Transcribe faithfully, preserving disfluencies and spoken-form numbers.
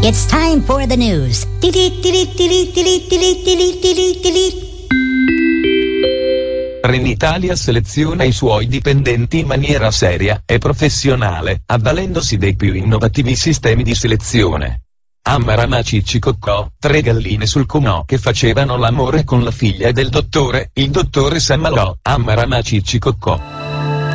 It's time for the news. Trenitalia seleziona i suoi dipendenti in maniera seria e professionale, avvalendosi dei più innovativi sistemi di selezione. Amarama Ciccicoccò, tre galline sul comò che facevano l'amore con la figlia del dottore, il dottore Sammalò. Amarama Ciccicoccò.